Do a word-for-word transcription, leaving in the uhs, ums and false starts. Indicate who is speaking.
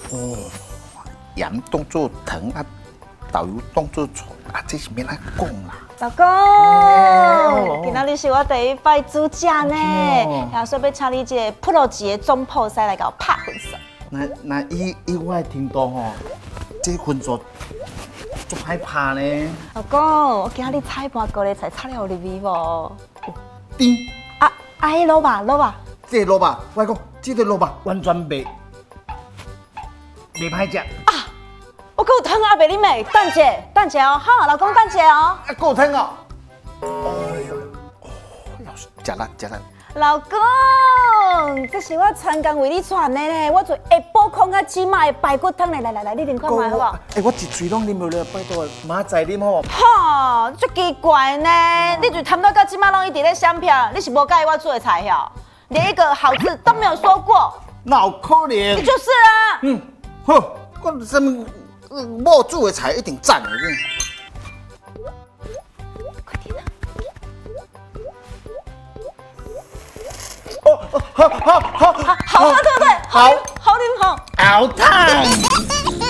Speaker 1: 哦，盐当做糖啊，豆油当做醋啊，这是免爱讲啦。
Speaker 2: 老公，今仔日是我第一摆煮食呢，然后所以要请你这个普罗级的总铺师来给我拍分数。
Speaker 1: 那那以以我的程度吼，这分数足歹拍呢。
Speaker 2: 老公，我今仔日菜盘高丽菜炒了有入味无？
Speaker 1: 甜。
Speaker 2: 啊啊，迄萝卜萝卜。
Speaker 1: 这萝卜，我讲，这个萝卜完全袂袂歹食。
Speaker 2: 啊，我还有汤啊，袂啉的，等者等者哦，好，老公等者哦。
Speaker 1: 啊，够汤哦。哎呦，哦，要食力食力。
Speaker 2: 老公，这是我全工为你传的呢，我做下晡空啊起码的排骨汤来来来来，你啉看卖好不好？
Speaker 1: 哎，我一嘴拢啉不了，拜托，明仔载啉好无？
Speaker 2: 哈，足奇怪呢！你就谈到到即马拢一直咧相片，你是无介意我做的菜肴，连一个好字都没有说过。
Speaker 1: 哪有可能？
Speaker 2: 你就是啊。
Speaker 1: 嗯，好，我什么某煮的菜一定赞的。
Speaker 2: 快点啊！
Speaker 1: 哦哦，好好好，
Speaker 2: 好喝对不对？好，好啉好。
Speaker 1: 熬汤。